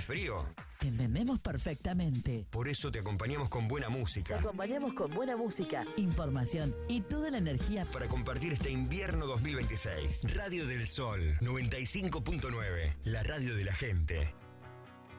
frío? Te entendemos perfectamente. Por eso te acompañamos con buena música. Te acompañamos con buena música, información y toda la energía para compartir este invierno 2026. Radio del Sol 95.9, la radio de la gente.